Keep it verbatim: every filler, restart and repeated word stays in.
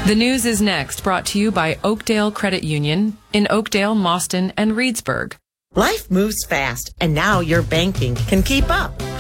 The news is next, brought to you by Oakdale Credit Union in Oakdale, Mauston, and Reedsburg. Life moves fast, and now your banking can keep up.